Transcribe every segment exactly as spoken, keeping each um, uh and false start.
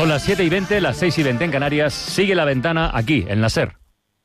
Son las siete y veinte, las seis y veinte en Canarias. Sigue La Ventana aquí, en la SER.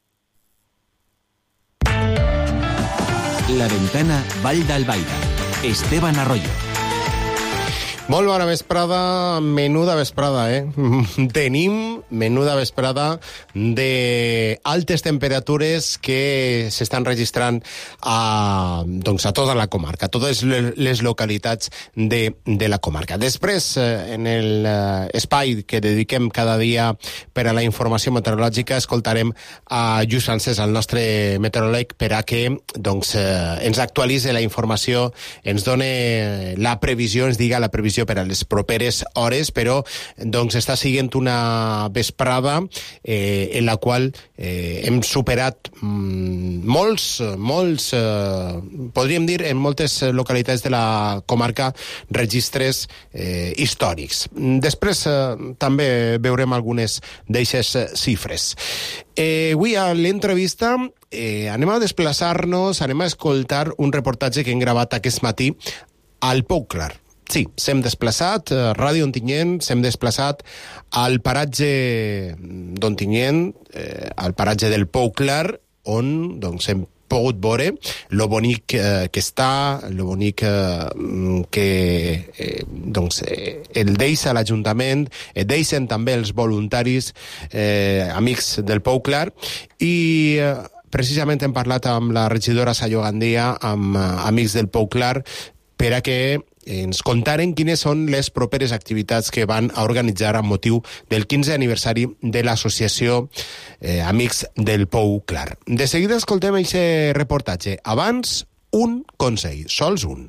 La Ventana, Vall d'Albaida. Esteban Arroyo. Molt bona vesprada, menuda vesprada, eh? Tenim menuda vesprada de altes temperatures que s'estan registrant a, doncs, a tota la comarca, a totes les localitats de, de la comarca. Després, en l'espai que dediquem cada dia per a la informació meteorològica, escoltarem a Lluís Francesc, el nostre meteoròleg, per a que doncs, ens actualitzi la informació, ens done la previsió, ens diga la previsió per a les properes hores, però doncs està siguent una vesprada eh, en la qual eh, hem superat mm, molts, molts, eh, podríem dir, en moltes localitats de la comarca, registres eh, històrics. Després eh, també veurem algunes d'eixes xifres. Eh, avui a l'entrevista eh, anem a desplaçar-nos, anem a escoltar un reportatge que hem gravat aquest matí al Pou Clar. Sí, s'hem desplaçat, Ràdio Ontinyent, s'hem desplaçat al paratge d'Ontinyent, eh, al paratge del Pou Clar, on doncs, hem pogut veure lo bonic eh, que està, lo bonic eh, que eh, doncs, eh, el deixa l'Ajuntament, eh, deixen també els voluntaris, eh, amics del Pou Clar, i eh, precisament hem parlat amb la regidora Sayo Gandia, amb eh, amics del Pou Clar, per a que ens contaren quines són les properes activitats que van a organitzar amb motiu del quinzè aniversari de l'associació eh, Amics del Pou Clar. De seguida escoltem aquest reportatge. Abans, un consell, sols un.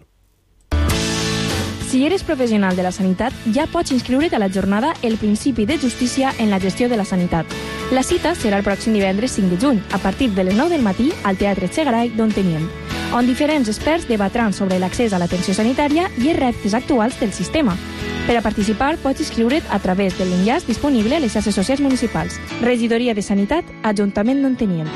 Si eres professional de la sanitat, ja pots inscriure't a la jornada El principi de justícia en la gestió de la sanitat. La cita serà el pròxim divendres cinc de juny, a partir de les nou del matí, al Teatre Txegaray d'Ontinyent, on diferents experts debatran sobre l'accés a l'atenció sanitària i els reptes actuals del sistema. Per a participar, pots inscriure't a través de l'enllaç disponible a les xarxes socials municipals. Regidoria de Sanitat, Ajuntament d'Ontinyent.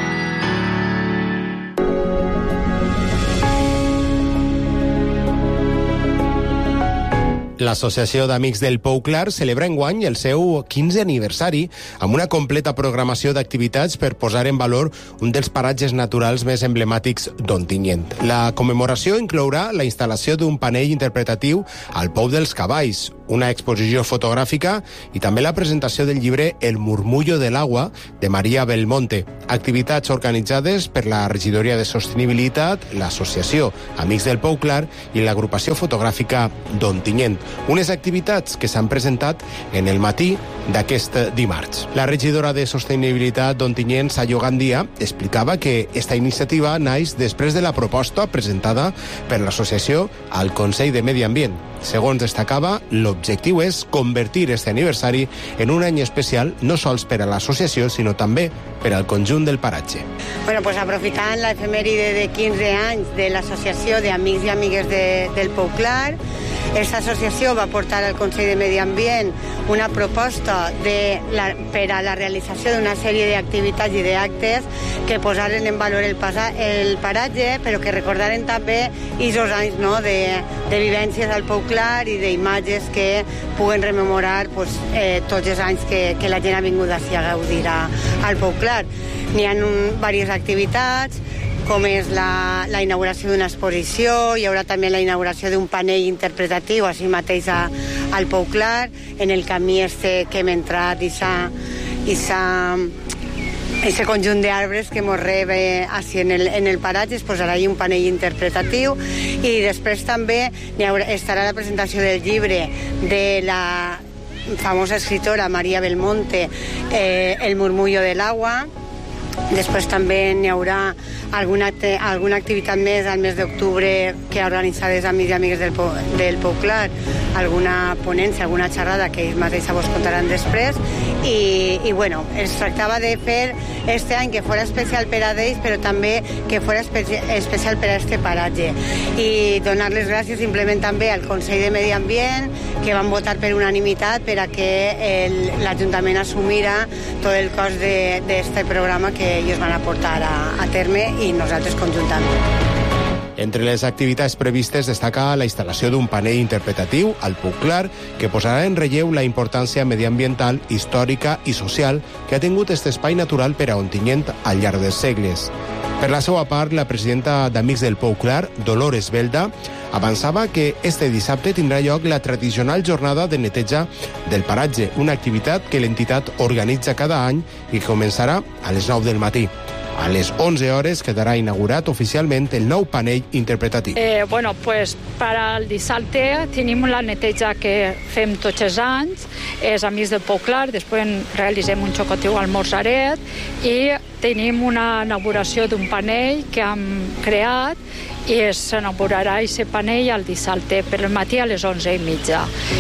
L'Associació d'Amics del Pou Clar celebra enguany el seu quinzè aniversari amb una completa programació d'activitats per posar en valor un dels paratges naturals més emblemàtics d'Ontinyent. La commemoració inclourà la instal·lació d'un panell interpretatiu al Pou dels Cavalls, una exposició fotogràfica i també la presentació del llibre El murmullo del agua de María Belmonte. Activitats organitzades per la Regidoria de Sostenibilitat, l'Associació Amics del Pou Clar i l'Agrupació Fotogràfica d'Ontinyent. Unes activitats que s'han presentat en el matí d'aquest dimarts. La regidora de Sostenibilitat d'Ontinyent, Sayo Gandia, explicava que esta iniciativa naix després de la proposta presentada per l'associació al Consell de Medi Ambient. Segons destacava, l'objectiu és convertir este aniversari en un any especial no sols per a l'associació, sinó també per al conjunt del paratge. Bueno, pues aprofitant l'efemèride de quinze anys de l'Associació d'Amics i Amigues de, del Pou Clar, aquesta associació va portar al Consell de Medi Ambient una proposta de la, per a la realització d'una sèrie d'activitats i d'actes que posaren en valor el, pasa, el paratge, però que recordaren també aquests anys, no?, de, de vivències al Pou Clar i d'imatges que puguen rememorar pues, eh, tots els anys que, que la gent ha vingut així a gaudir a, al Pou Clar. N'hi ha un, diverses activitats, com és la, la inauguració d'una exposició, hi haurà també la inauguració d'un panell interpretatiu, així mateix a, al Pou Clar, en el camí este que hem entrat, i s'ha... Aquest conjunt d'arbres que mos rebe així en el, en el paratge, es posarà allà un panell interpretatiu, i després també hi haurà, estarà la presentació del llibre de la famosa escritora María Belmonte, eh, El murmullo del agua. Després també n'hi haurà alguna, alguna activitat més al mes d'octubre que ha organitzat els amics i amigues del Pou, del Pou Clar, alguna ponència, alguna xerrada que ells mateixa vos contaran després, i, i bueno, es tractava de fer este any que fos especial per a ells, però també que fos especi especial per a este paratge, i donar les gràcies simplement també al Consell de Medi Ambient, que van votar per unanimitat per a que l'Ajuntament assumira tot el cost d'aquest programa que ells van aportar a, a terme i nosaltres conjuntament. Entre les activitats previstes destaca la instal·lació d'un panell interpretatiu al Pou Clar que posarà en relleu la importància mediambiental, històrica i social que ha tingut aquest espai natural per a Ontinyent al llarg dels segles. Per la seva part, la presidenta d'Amics del Pou Clar, Dolores Belda, avançava que este dissabte tindrà lloc la tradicional jornada de neteja del paratge, una activitat que l'entitat organitza cada any i que començarà a les nou del matí. A les onze hores quedarà inaugurat oficialment el nou panell interpretatiu. Eh, bueno, pues para el dissabte tenim la neteja que fem tots els anys, és Amics del Pou Clar, després realitzem un xocotiu al Morsaret i tenim una inauguració d'un panell que hem creat i s'inaugurarà aquest panell el dissabte per el matí a les onze i mitja.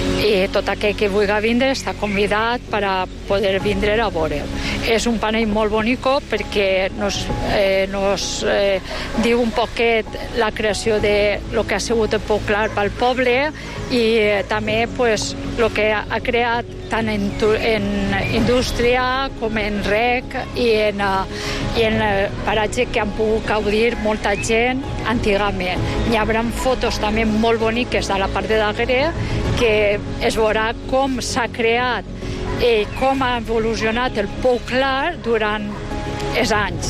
I tot aquell que vulgui vindre està convidat per a poder vindre a veure-ho. És un panell molt bonico perquè nos, eh, nos eh, diu un poquet la creació de lo que ha sigut el Pou Clar pel poble i eh, també pues, lo que ha creat tant en, en indústria com en rec i en, uh, i en el paratge que han pogut gaudir molta gent antigament. Hi haurà fotos també molt boniques de la part de darrere que es veurà com s'ha creat i com ha evolucionat el Pou Clar durant els anys.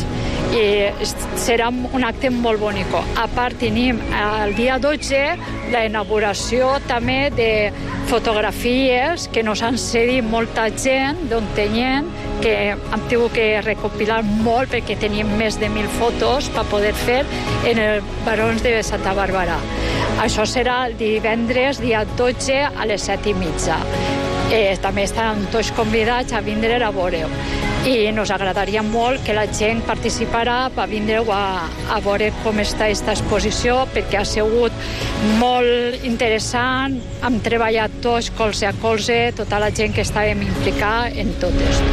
I serà un acte molt bonic. A part, tenim el dia dotze la inauguració també de fotografies que nos han cedit molta gent d'Ontinyent, que hem tingut que recopilar molt perquè teníem més de mil fotos per poder fer en el Barons de Santa Bàrbara. Això serà el divendres, dia dotze, a les set i mitja. Eh, també estan tots convidats a vindre a veure-ho. I ens agradaria molt que la gent participarà per vindre a, a veure com està aquesta exposició, perquè ha sigut molt interessant, hem treballat tots colze a colze, tota la gent que estàvem implicada en tot això.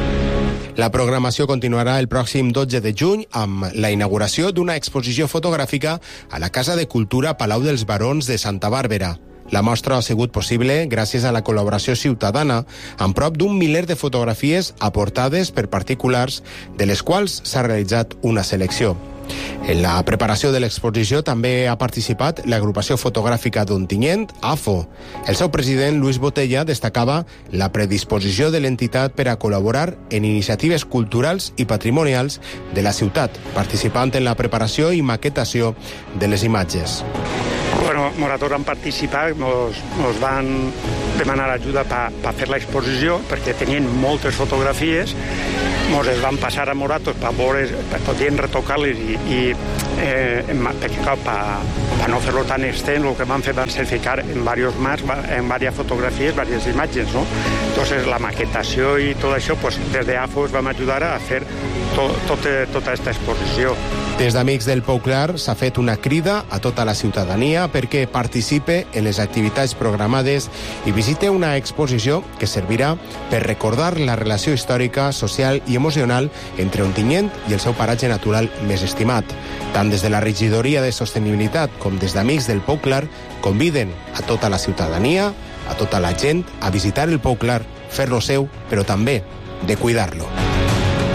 La programació continuarà el pròxim dotze de juny amb la inauguració d'una exposició fotogràfica a la Casa de Cultura Palau dels Barons de Santa Bàrbara. La mostra ha sigut possible gràcies a la col·laboració ciutadana amb prop d'un miler de fotografies aportades per particulars, de les quals s'ha realitzat una selecció. En la preparació de l'exposició també ha participat l'agrupació fotogràfica d'Ontinyent, A F O. El seu president, Luis Botella, destacava la predisposició de l'entitat per a col·laborar en iniciatives culturals i patrimonials de la ciutat, participant en la preparació i maquetació de les imatges. Bueno, nosaltres vam participar, ens van demanar ajuda per fer l'exposició, perquè tenien moltes fotografies, ens les van passar a nosaltres per veure, per poder retocar-les i, i eh, perquè clar, per no fer-lo tan extens, el que van fer van ser ficar en diversos marcs, en diverses fotografies, diverses imatges, no? Entonces, la maquetació i tot això, pues, des de A F O ens vam ajudar a fer to, tot, tota aquesta exposició. Des d'Amics del Pou Clar s'ha fet una crida a tota la ciutadania perquè participe en les activitats programades i visite una exposició que servirà per recordar la relació històrica, social i emocional entre Ontinyent i el seu paratge natural més estimat. Tant des de la regidoria de sostenibilitat com des d'Amics del Pou Clar conviden a tota la ciutadania, a tota la gent, a visitar el Pou Clar, fer-lo seu, però també de cuidar-lo.